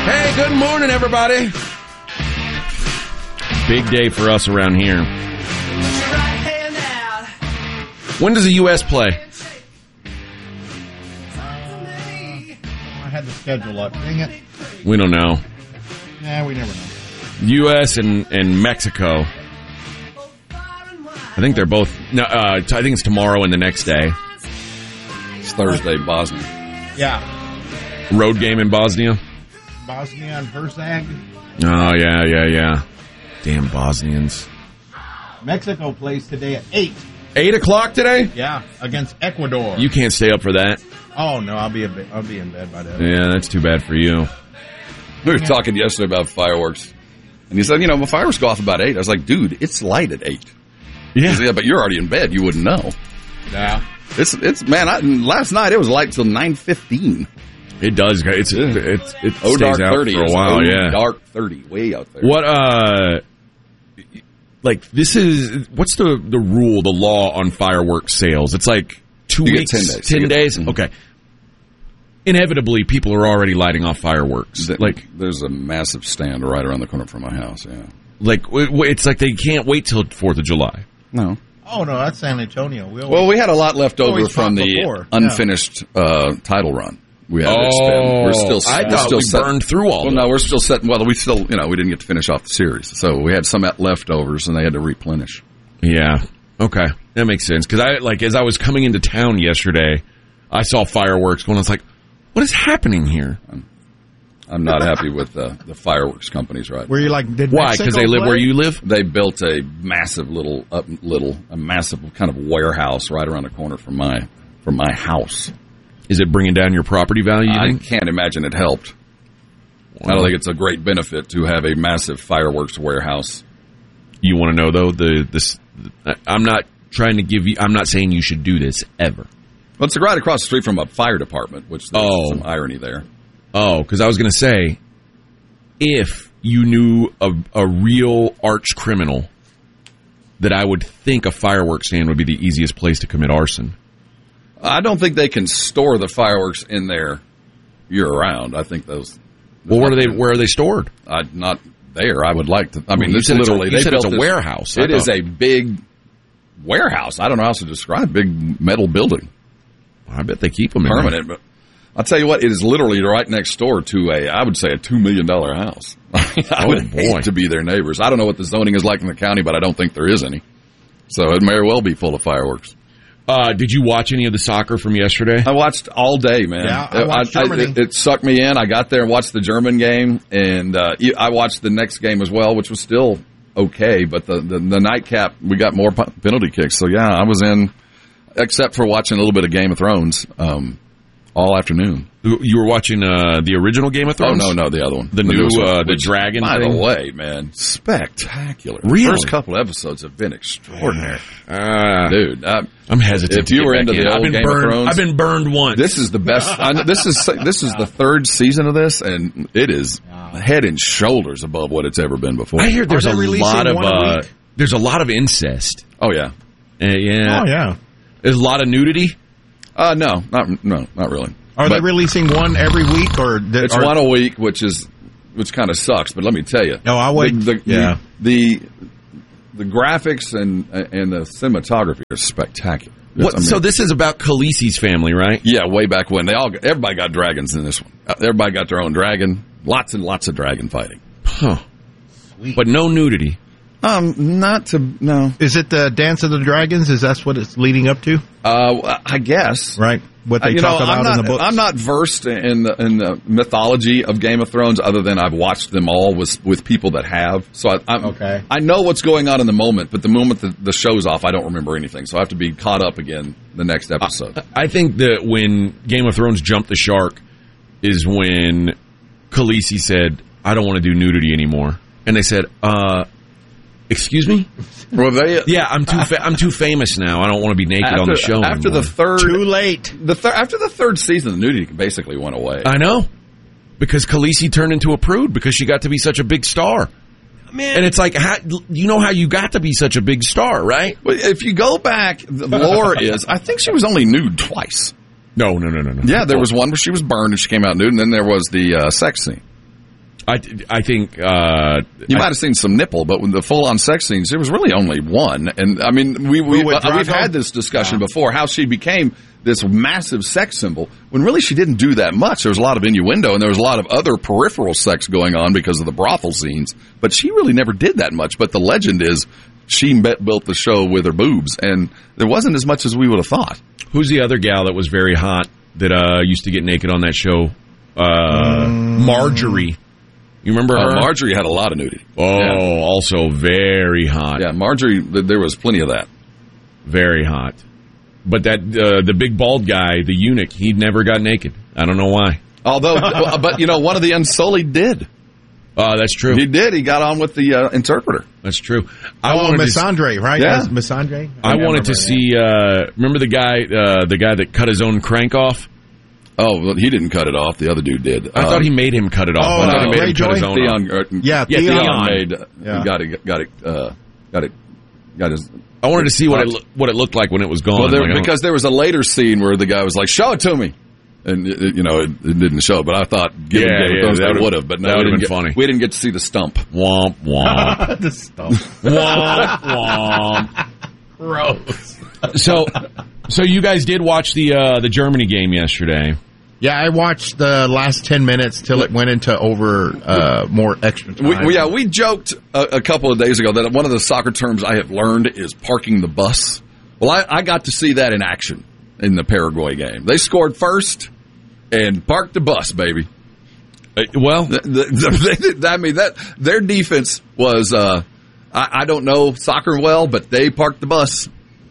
Hey, good morning, everybody. Big day for us around here. When does the U.S. play? I had the schedule up. Dang it. We don't know. Yeah, we never know. U.S. and Mexico. I think they're both. No, I think it's tomorrow and the next day. It's Thursday, Bosnia. Yeah. Road game in Bosnia. Bosnia and Herzeg. Oh, yeah. Damn Bosnians. Mexico plays today at 8. 8 o'clock today? Yeah, against Ecuador. You can't stay up for that. Oh, no, I'll be in bed by then. Yeah, that's too bad for you. We were talking yesterday about fireworks. And he said, the fireworks go off about 8. I was like, dude, it's light at 8. Yeah. Said, yeah, but you're already in bed. You wouldn't know. Yeah. It's man, last night it was light till 9:15. It does. It stays dark out 30 for a while, yeah. Dark 30, way out there. What, this is, what's the rule, the law on fireworks sales? It's like 2 You get weeks? 10 days. 10 days? Okay. Inevitably, people are already lighting off fireworks. There's a massive stand right around the corner from my house, yeah. It's like they can't wait till 4th of July. No. Oh, no, that's San Antonio. We had a lot left over from the before. unfinished title run. We had to expend. We're still. I thought we burned through all. Well, no, we're still setting. Well, we still, we didn't get to finish off the series, so we had some leftovers, and they had to replenish. Yeah. Okay, that makes sense. Because as I was coming into town yesterday, I saw fireworks going. I was like, "What is happening here?" I'm not happy with the fireworks companies right Were you now. like, did why? Mexico Because they live play? where you live. They built a massive a massive kind of warehouse right around the corner from my house. Is it bringing down your property value? I can't imagine it helped. Wow. I don't think it's a great benefit to have a massive fireworks warehouse. You want to know though I'm not trying to give you. I'm not saying you should do this ever. Well, it's right across the street from a fire department, which there's some irony there. Oh, because I was going to say, if you knew a real arch criminal, that I would think a fireworks stand would be the easiest place to commit arson. I don't think they can store the fireworks in there year-round. I think those... Well, where are they stored? Not there. I would like to... I mean, it's literally... You said it's a warehouse. It is a big warehouse. I don't know how else to describe. Big metal building. I bet they keep them permanent, but I'll tell you what, it is literally right next door to I would say a $2 million house. I would hate to be their neighbors. I don't know what the zoning is like in the county, but I don't think there is any. So it may well be full of fireworks. Did you watch any of the soccer from yesterday? I watched all day, man. Yeah, I watched Germany. It sucked me in. I got there and watched the German game, and I watched the next game as well, which was still okay, but the nightcap, we got more penalty kicks. So, yeah, I was in, except for watching a little bit of Game of Thrones all afternoon. You were watching the original Game of Thrones? Oh, no, the other one. The new the dragon by thing? By the way, man, spectacular. Really? The first couple episodes have been extraordinary. Dude, I'm hesitant. If you were into the old Game of Thrones, I've been burned once. This is the best. This is the third season of this, and it is head and shoulders above what it's ever been before. I hear there's a lot of incest. Oh yeah, yeah. Oh yeah. There's a lot of nudity. No, not really. Are they releasing one every week, or it's one a week, which kind of sucks. But let me tell you, no, I wait. The graphics and the cinematography are spectacular. So this is about Khaleesi's family, right? Yeah, way back when everybody got dragons in this one. Everybody got their own dragon. Lots and lots of dragon fighting. Huh. Sweet. But no nudity. No. Is it the Dance of the Dragons? Is that what it's leading up to? I guess. Right. What they talk about in the books. I'm not versed in the mythology of Game of Thrones, other than I've watched them all with people that have. So I know what's going on in the moment, but the moment the show's off, I don't remember anything. So I have to be caught up again the next episode. I think that when Game of Thrones jumped the shark is when Khaleesi said, "I don't want to do nudity anymore," and they said, "Excuse me." Well, I'm too famous now. I don't want to be naked on the show after anymore. Too late. After the third season, the nudity basically went away. I know, because Khaleesi turned into a prude because she got to be such a big star. Man. And it's like, you know how you got to be such a big star, right? Well, if you go back, the lore is, I think she was only nude twice. No. Yeah, there was one where she was burned and she came out nude, and then there was the sex scene. I think you might have seen some nipple, but when the full-on sex scenes, there was really only one. And I mean, we've had this discussion before, how she became this massive sex symbol when really she didn't do that much. There was a lot of innuendo, and there was a lot of other peripheral sex going on because of the brothel scenes. But she really never did that much. But the legend is she built the show with her boobs, and there wasn't as much as we would have thought. Who's the other gal that was very hot that used to get naked on that show? Marjorie. You remember her? Marjorie had a lot of nudity. Also very hot. Yeah, Marjorie, there was plenty of that. Very hot. But that the big bald guy, the eunuch, he never got naked. I don't know why. Although, but one of the Unsullied did. That's true. He did. He got on with the interpreter. That's true. Miss Andre, right? Yeah. Miss Andre. I wanted to see. Remember the guy that cut his own crank off? Oh, well, he didn't cut it off. The other dude did. I thought he made him cut it off. I thought he made him cut his own Theon, off. Theon made. Got his. I wanted to see what it looked like when it was gone. Well, because there was a later scene where the guy was like, "Show it to me," and it didn't show. But I thought, given that would have. But no, that would have been funny. We didn't get to see the stump. Womp womp. The stump. Womp womp. Gross. So you guys did watch the Germany game yesterday. Yeah, I watched the last 10 minutes till it went into more extra time. We joked a couple of days ago that one of the soccer terms I have learned is parking the bus. Well, I got to see that in action in the Paraguay game. They scored first and parked the bus, baby. Well, their defense was, I don't know soccer well, but they parked the bus.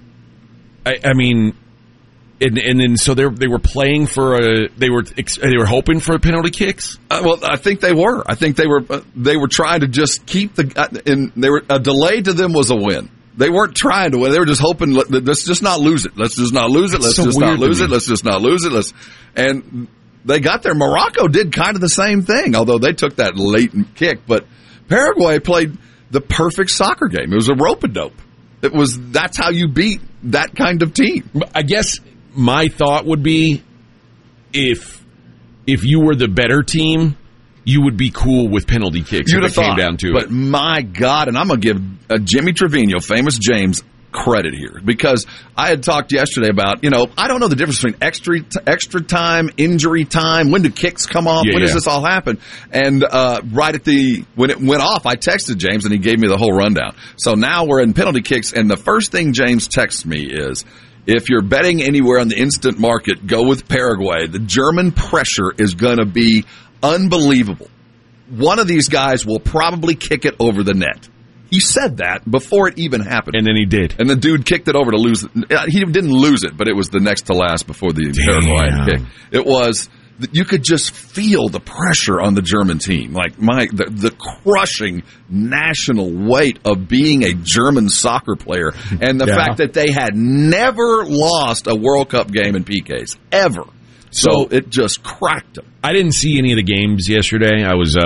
I mean, and then so they were playing for they were hoping for penalty kicks. Well, I think they were. I think they were trying to just keep and they were a delay to them was a win. They weren't trying to win. They were just hoping let's just not lose it. Let's just not lose it. Let's just not lose it. Let's just not lose it. And they got there. Morocco did kind of the same thing, although they took that latent kick. But Paraguay played the perfect soccer game. It was a rope-a-dope. That's how you beat that kind of team. I guess my thought would be if you were the better team, you would be cool with penalty kicks if it came down to it. But my God, and I'm going to give Jimmy Trevino, famous James, credit here, because I had talked yesterday about, I don't know the difference between extra time, injury time, when do kicks come off, when does this all happen? And when it went off, I texted James and he gave me the whole rundown. So now we're in penalty kicks, and the first thing James texts me is, if you're betting anywhere on the instant market, go with Paraguay. The German pressure is going to be unbelievable. One of these guys will probably kick it over the net. He said that before it even happened. And then he did. And the dude kicked it over to lose it. He didn't lose it, but it was the next to last before the Paraguayan kick. It was, you could just feel the pressure on the German team. Like the crushing national weight of being a German soccer player. And the fact that they had never lost a World Cup game in PKs. Ever. So it just cracked them. I didn't see any of the games yesterday. I was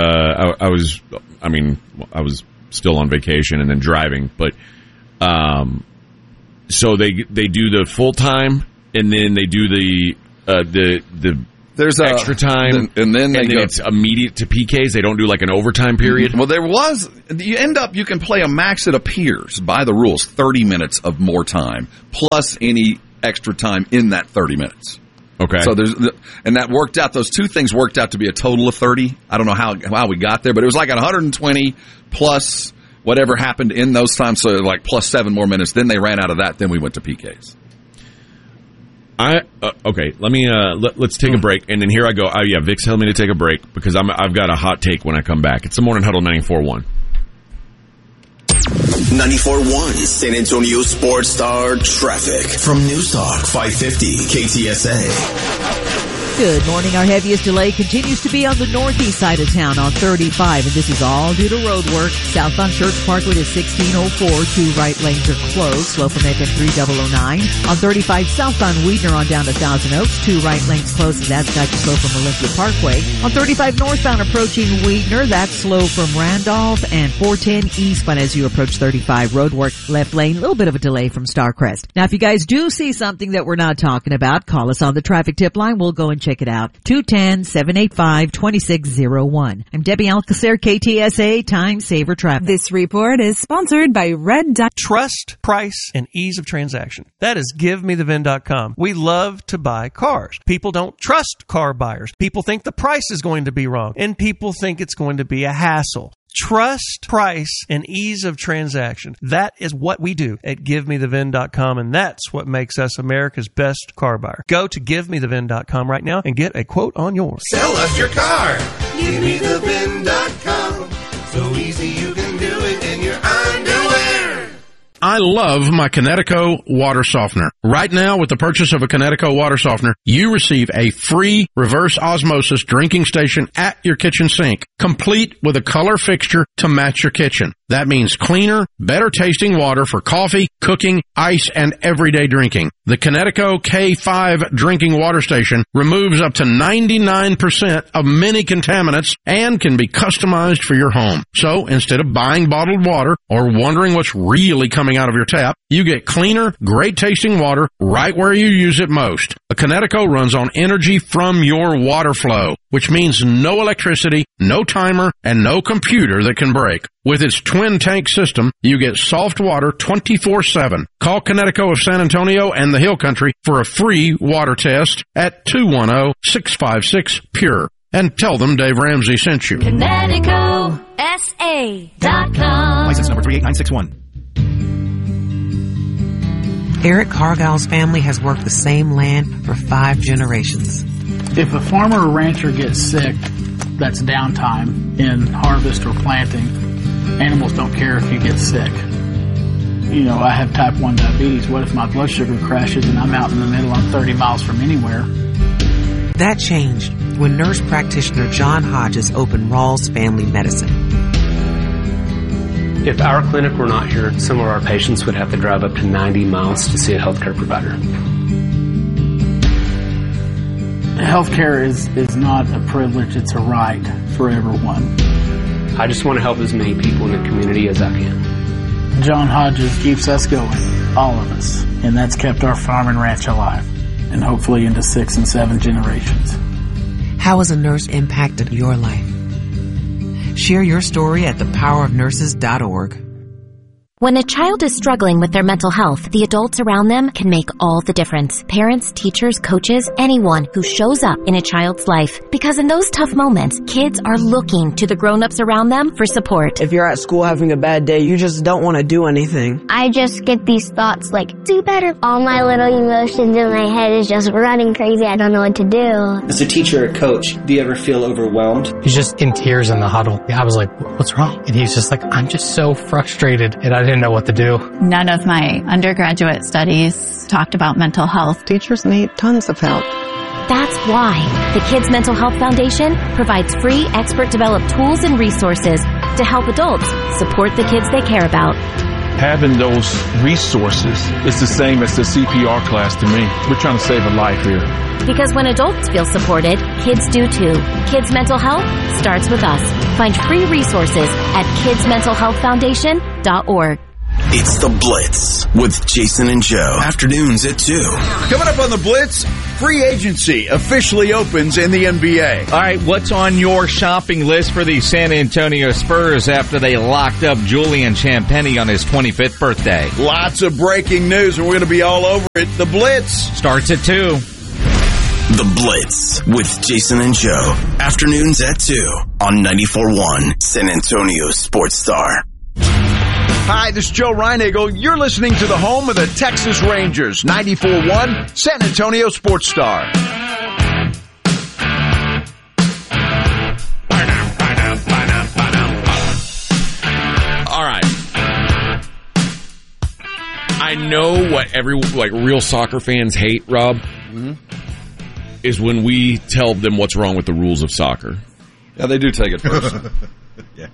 still on vacation and then driving, but so they do the full time and then they do there's extra time and then it's immediate to PKs. They don't do like an overtime period. Well, you can play a max, it appears by the rules, 30 minutes of more time plus any extra time in that 30 minutes. Okay. So and that worked out. Those two things worked out to be a total of 30. I don't know how we got there, but it was like 120 plus whatever happened in those times. So like plus 7 more minutes. Then they ran out of that. Then we went to PKs. Okay. Let me let's take a break, and then here I go. Vic's telling me to take a break because I've got a hot take when I come back. It's the Morning Huddle 94.1. 94.1 San Antonio Sports Star Traffic from News Talk 550 KTSA. Good morning. Our heaviest delay continues to be on the northeast side of town on 35, and this is all due to road work. Southbound Church Parkway to 1604. 2 right lanes are closed. Slow from FM 3009. On 35 southbound Weidner on down to Thousand Oaks. 2 right lanes closed, and that's got you slow from Olympia Parkway. On 35 northbound approaching Weidner, that's slow from Randolph, and 410 eastbound as you approach 35. Road work left lane, a little bit of a delay from Starcrest. Now, if you guys do see something that we're not talking about, call us on the traffic tip line. We'll go and check it out. 210-785-2601. I'm Debbie Alcacer, KTSA Time Saver Traffic. This report is sponsored by Red Dot. Trust, price, and ease of transaction. That is GiveMeTheVin.com. We love to buy cars. People don't trust car buyers. People think the price is going to be wrong, and people think it's going to be a hassle. Trust, price, and ease of transaction. That is what we do at GiveMeTheVin.com, and that's what makes us America's best car buyer. Go to GiveMeTheVin.com right now and get a quote on yours. Sell us your car. GiveMeTheVin.com. So easy you can do it in your underwear. I love my Kinetico water softener. Right now, with the purchase of a Kinetico water softener, you receive a free reverse osmosis drinking station at your kitchen sink, complete with a color fixture to match your kitchen. That means cleaner, better tasting water for coffee, cooking, ice, and everyday drinking. The Kinetico K5 drinking water station removes up to 99% of many contaminants and can be customized for your home. So instead of buying bottled water or wondering what's really coming out of your tap, you get cleaner, great tasting water right where you use it most. A Kinetico runs on energy from your water flow, which means no electricity, no timer, and no computer that can break. With its twin tank system, you get soft water 24/7. Call Kinetico of San Antonio and the Hill Country for a free water test at 210-656-PURE. And tell them Dave Ramsey sent you. KineticoSA.com. License number 38961. Eric Cargill's family has worked the same land for 5 generations. If a farmer or rancher gets sick, that's downtime in harvest or planting. Animals don't care if you get sick. You know, I have type 1 diabetes. What if my blood sugar crashes and I'm out in the middle, I'm 30 miles from anywhere? That changed when nurse practitioner John Hodges opened Rawls Family Medicine. If our clinic were not here, some of our patients would have to drive up to 90 miles to see a healthcare provider. Healthcare is not a privilege, it's a right for everyone. I just want to help as many people in the community as I can. John Hodges keeps us going, all of us, and that's kept our farm and ranch alive, and hopefully into 6 and 7 generations. How has a nurse impacted your life? Share your story at thepowerofnurses.org. When a child is struggling with their mental health, the adults around them can make all the difference. Parents, teachers, coaches, anyone who shows up in a child's life. Because in those tough moments, kids are looking to the grown-ups around them for support. If you're at school having a bad day, you just don't want to do anything. I just get these thoughts like, do better. All my little emotions in my head is just running crazy. I don't know what to do. As a teacher or coach, do you ever feel overwhelmed? He's just in tears in the huddle. I was like, what's wrong? And he's just like, I'm just so frustrated. And I didn't know what to do. None of my undergraduate studies talked about mental health. Teachers need tons of help. That's why the Kids Mental Health Foundation provides free expert-developed tools and resources to help adults support the kids they care about. Having those resources is the same as the CPR class to me. We're trying to save a life here. Because when adults feel supported, kids do too. Kids Mental Health starts with us. Find free resources at kidsmentalhealthfoundation.org. It's The Blitz with Jason and Joe. Afternoons at 2. Coming up on The Blitz, free agency officially opens in the NBA. All right, what's on your shopping list for the San Antonio Spurs after they locked up Julian Champagnie on his 25th birthday? Lots of breaking news, and we're going to be all over it. The Blitz starts at 2. The Blitz with Jason and Joe. Afternoons at 2 on 94.1 San Antonio Sports Star. Hi, this is Joe Reinagle. You're listening to the home of the Texas Rangers, 94.1 San Antonio Sports Star. All right. I know what real soccer fans hate, Rob, is when we tell them what's wrong with the rules of soccer. Yeah, they do take it personally. Yeah.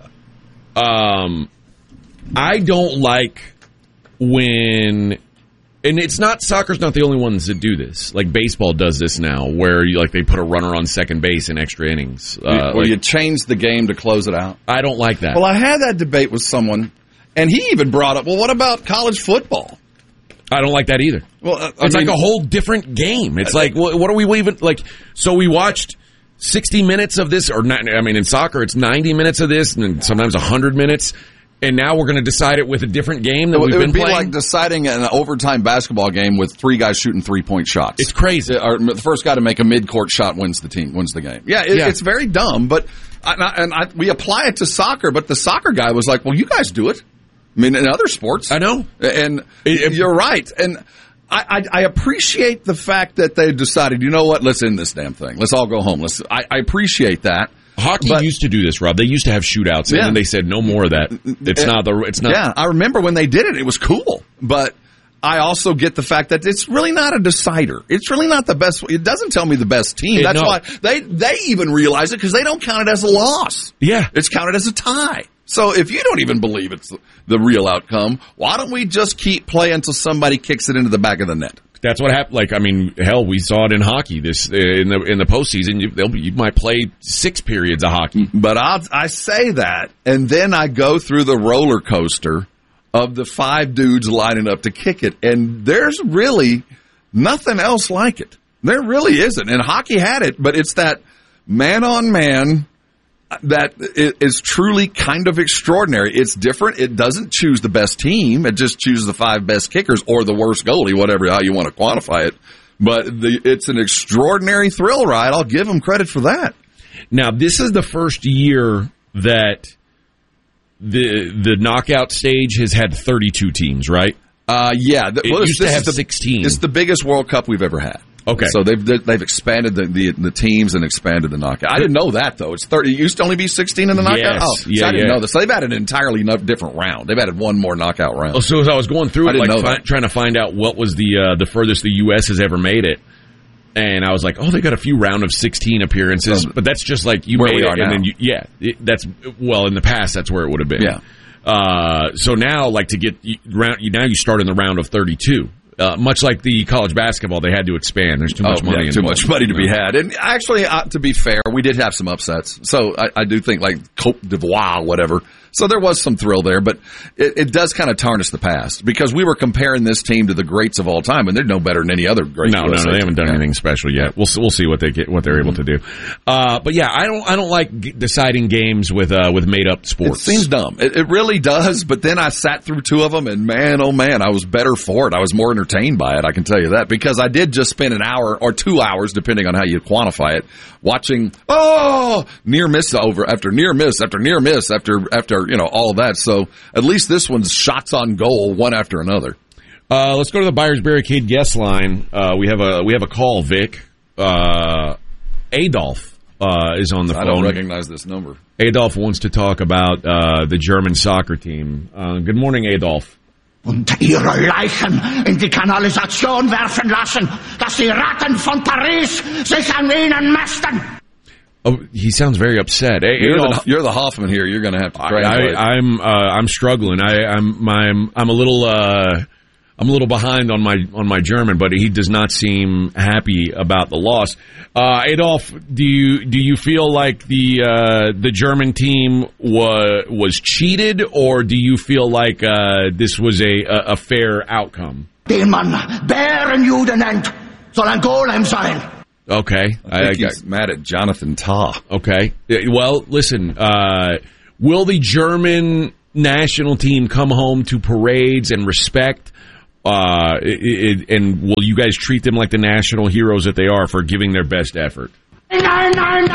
I don't like when, and it's not, soccer's not the only ones that do this. Like baseball does this now, where they put a runner on second base in extra innings. Where you change the game to close it out. I don't like that. Well, I had that debate with someone, and he even brought up, well, what about college football? I don't like that either. Well, it's like a whole different game. It's like, what are we even like? So we watched 60 minutes of this, or not, I mean, in soccer, it's 90 minutes of this, and sometimes 100 minutes. And now we're going to decide it with a different game that we've been playing? It would be like deciding an overtime basketball game with 3 guys shooting 3-point shots. It's crazy. The first guy to make a mid-court shot wins the game. Yeah, it's very dumb, but we apply it to soccer, but the soccer guy was like, well, you guys do it. I mean, in other sports. I know. And you're right. And I appreciate the fact that they decided, you know what, let's end this damn thing. Let's all go home. I appreciate that. Hockey used to do this, Rob. They used to have shootouts, and then they said no more of that. It's not. Yeah, I remember when they did it. It was cool, but I also get the fact that it's really not a decider. It's really not the best. It doesn't tell me the best team. That's why they even realize it because they don't count it as a loss. Yeah, it's counted as a tie. So if you don't even believe it's the real outcome, why don't we just keep playing until somebody kicks it into the back of the net? That's what happened. Like, I mean, hell, we saw it in hockey. In the postseason, you might play 6 periods of hockey. But I say that, and then I go through the roller coaster of the 5 dudes lining up to kick it, and there's really nothing else like it. There really isn't. And hockey had it, but it's that man-on-man that is truly kind of extraordinary. It's different. It doesn't choose the best team. It just chooses the 5 best kickers or the worst goalie, how you want to quantify it. But it's an extraordinary thrill ride. I'll give them credit for that. Now, this is the first year that the knockout stage has had 32 teams, right? Yeah. It used to have 16. It's the biggest World Cup we've ever had. Okay, so they've expanded the teams and expanded the knockout. I didn't know that though. It's 30. It used to only be 16 in the knockout. Yes. Oh, so I didn't know this. So they've added an entirely different round. They've added one more knockout round. Oh, so as I was going through it, trying to find out what was the furthest the U.S. has ever made it, and I was like, oh, they got a few round of 16 appearances, but that's just like you where made we are it, now. and then that's in the past that's where it would have been. Yeah. So now, like to get now you start in the round of 32. Much like the college basketball, they had to expand. There's too much money involved. Too much money to be had. And actually, to be fair, we did have some upsets. So I do think like Cote d'Ivoire, whatever. So there was some thrill there, but it does kind of tarnish the past because we were comparing this team to the greats of all time, and they're no better than any other great. No, they haven't done anything special yet. We'll see what they're able to do. But yeah, I don't like deciding games with made up sports. It seems dumb. It really does. But then I sat through 2 of them, and man, oh man, I was better for it. I was more entertained by it. I can tell you that because I did just spend an hour or 2 hours, depending on how you quantify it, watching near miss after near miss after near miss after all of that. So at least this one's shots on goal, one after another. Let's go to the Buyers Barricade guest line. We have a call, Vic. Adolf is on the phone. I don't recognize this number. Adolf wants to talk about the German soccer team. Good morning, Adolf. Und ihre Leichen in die Kanalisation werfen lassen, dass die Ratten von Paris sich an ihnen mästen. Oh, he sounds very upset. Hey, you're the Hoffman here. You're going to have to translate. I'm struggling. I'm a little behind on my German, but he does not seem happy about the loss. Adolf, do you feel like the German team was cheated, or do you feel like this was a fair outcome? Den man Bärenjude nennt, soll ein Golem sein. Okay. I think he's mad at Jonathan Tah. Okay. Well, listen, will the German national team come home to parades and respect, and will you guys treat them like the national heroes that they are for giving their best effort? Nein.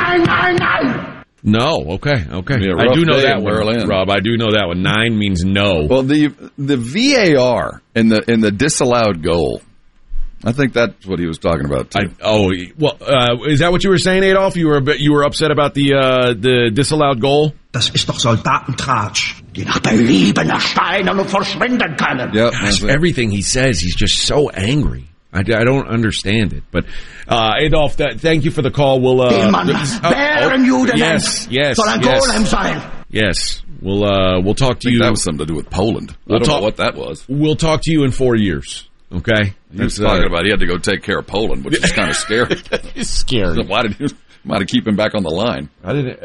No. Okay. I do know that one, Rob. I do know that one. 9 means no. Well, the VAR and the disallowed goal, I think that's what he was talking about, too. Is that what you were saying, Adolf? You were upset about the disallowed goal? Das ist doch Soldatentratsch, die nach Belieben erscheinen und verschwinden können. Gosh, everything he says, he's just so angry. I don't understand it. But, Adolf, thank you for the call. We'll, Bärenjude yes. Soll ein Golem sein. Yes. We'll talk to you. That was something to do with Poland. I don't know what that was. We'll talk to you in 4 years. Okay? He was talking about he had to go take care of Poland, which is kind of scary. It's scary. So why did he keep him back on the line?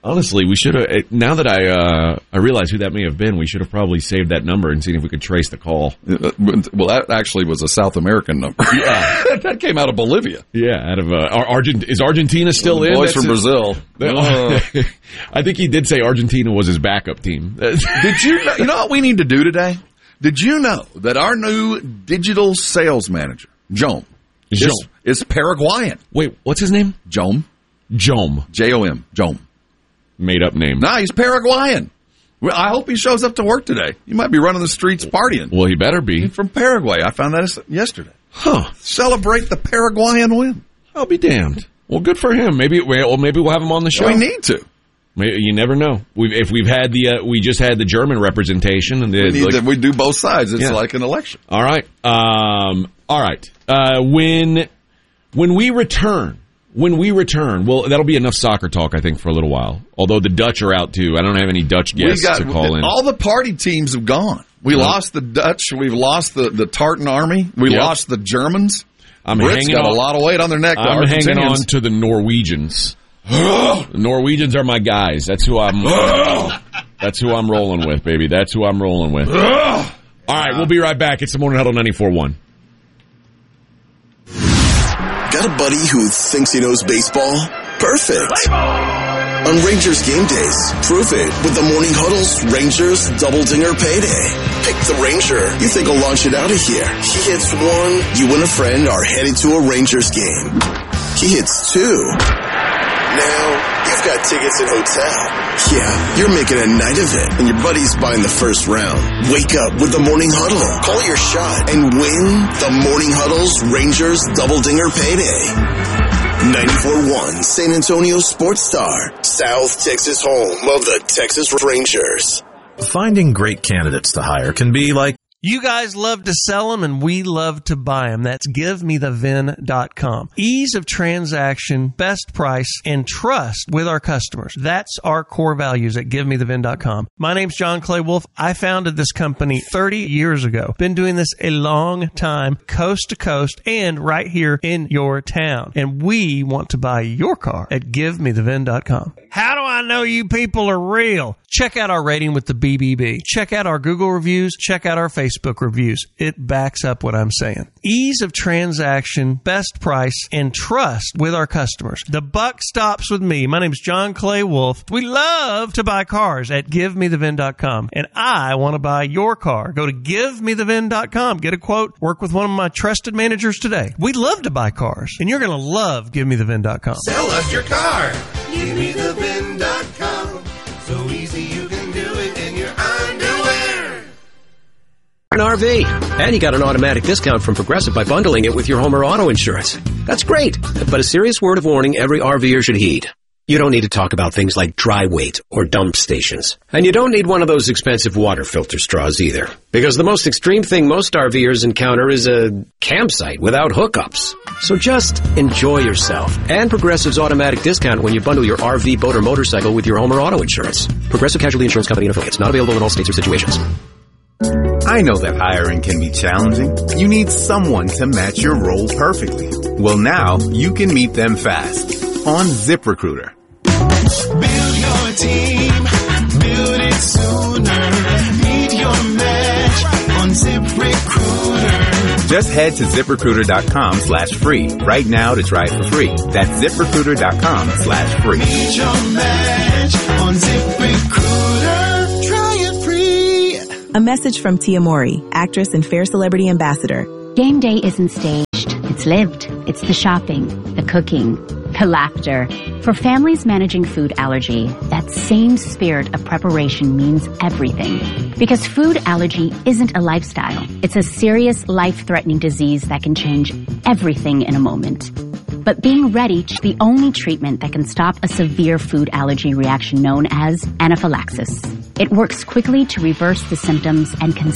Honestly, we should have. Now that I realize who that may have been, we should have probably saved that number and seen if we could trace the call. Well, that actually was a South American number. Yeah, that came out of Bolivia. Yeah, out of is Argentina still in? Boys from Brazil. I think he did say Argentina was his backup team. Did you know? You know what we need to do today? Did you know that our new digital sales manager, Jome, is Paraguayan? Wait, what's his name? Jome. Jome. J-O-M. Jome. Made up name. Nah, he's Paraguayan. Well, I hope he shows up to work today. He might be running the streets partying. Well, he better be. He's from Paraguay. I found that yesterday. Huh. Celebrate the Paraguayan win. I'll be damned. Well, good for him. Maybe we'll have him on the show. We need to. Maybe, you never know. If we've had we just had the German representation, and we do both sides. It's like an election. All right. All right. When we return, well, that'll be enough soccer talk, I think, for a little while. Although the Dutch are out, too. I don't have any Dutch guests to call in. All the party teams have gone. We lost the Dutch. We've lost the Tartan Army. We lost the Germans. Brits got a lot of weight on their neck. I'm hanging on to the Norwegians. The Norwegians are my guys. That's who I'm rolling with, baby. That's who I'm rolling with. All right, we'll be right back. It's the Morning Huddle 94.1. Got a buddy who thinks he knows baseball? Perfect. On Rangers game days, prove it with the Morning Huddle's Rangers Double Dinger Payday. Pick the Ranger you think will launch it out of here. He hits one, you and a friend are headed to a Rangers game. He hits two. Now, you've got tickets and hotel. Yeah, you're making a night of it, and your buddy's buying the first round. Wake up with the Morning Huddle. Call your shot and win the Morning Huddle's Rangers Double Dinger Payday. 94.1 San Antonio Sports Star, South Texas home of the Texas Rangers. Finding great candidates to hire can be like... You guys love to sell them, and we love to buy them. That's GiveMeTheVin.com. Ease of transaction, best price, and trust with our customers. That's our core values at GiveMeTheVin.com. My name's John Clay Wolf. I founded this company 30 years ago. Been doing this a long time, coast to coast, and right here in your town. And we want to buy your car at GiveMeTheVin.com. How do I know you people are real? Check out our rating with the BBB. Check out our Google reviews. Check out our Facebook reviews. It backs up what I'm saying. Ease of transaction, best price, and trust with our customers. The buck stops with me. My name is John Clay Wolf. We love to buy cars at GiveMeTheVin.com. And I want to buy your car. Go to GiveMeTheVin.com. Get a quote. Work with one of my trusted managers today. We love to buy cars. And you're going to love GiveMeTheVin.com. Sell us your car. GiveMeTheVin.com. So easy you can do it in your underwear. An RV. And you got an automatic discount from Progressive by bundling it with your home or auto insurance. That's great. But a serious word of warning every RVer should heed. You don't need to talk about things like dry weight or dump stations. And you don't need one of those expensive water filter straws either. Because the most extreme thing most RVers encounter is a campsite without hookups. So just enjoy yourself. And Progressive's automatic discount when you bundle your RV, boat, or motorcycle with your home or auto insurance. Progressive Casualty Insurance Company and affiliates. Not available in all states or situations. I know that hiring can be challenging. You need someone to match your role perfectly. Well, now you can meet them fast on ZipRecruiter. Build your team. Build it sooner. Meet your match on ZipRecruiter. Just head to ZipRecruiter.com/free right now to try it for free. That's ZipRecruiter.com/free. Meet your match on ZipRecruiter. Try it free. A message from Tia Mori, actress and Fair Celebrity Ambassador. Game day isn't staged. It's lived. It's the shopping, the cooking, the laughter. For families managing food allergy, that same spirit of preparation means everything. Because food allergy isn't a lifestyle. It's a serious, life-threatening disease that can change everything in a moment. But being ready to the only treatment that can stop a severe food allergy reaction known as anaphylaxis. It works quickly to reverse the symptoms and can